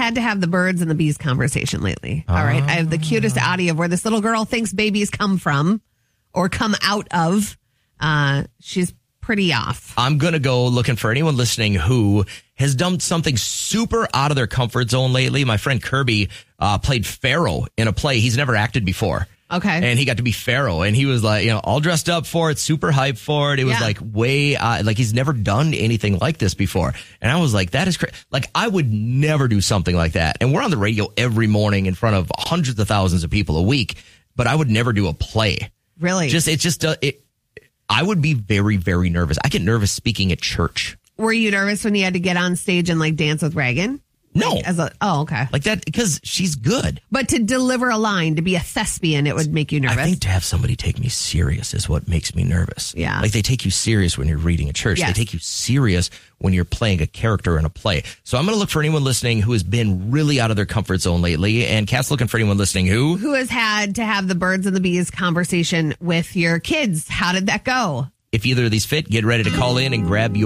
had to have the birds and the bees conversation lately? All right. I have the cutest audio of where this little girl thinks babies come from or come out of. She's pretty off. I'm going to go looking for anyone listening who has done something super out of their comfort zone lately. My friend Kirby played Pharaoh in a play. He's never acted before. Okay. And he got to be Pharaoh, and he was like, all dressed up for it, super hyped for it. It was like way, like he's never done anything like this before. And I was like, that is crazy. Like, I would never do something like that. And we're on the radio every morning in front of hundreds of thousands of people a week, but I would never do a play. Really? I would be very, very nervous. I get nervous speaking at church. Were you nervous when you had to get on stage and like dance with Reagan? No. Okay. Like that, because she's good. But to deliver a line, to be a thespian, it would make you nervous. I think to have somebody take me serious is what makes me nervous. Yeah. Like they take you serious when you're reading at church. Yes. They take you serious when you're playing a character in a play. So I'm going to look for anyone listening who has been really out of their comfort zone lately. And Kat's looking for anyone listening who has had to have the birds and the bees conversation with your kids. How did that go? If either of these fit, get ready to call in and grab your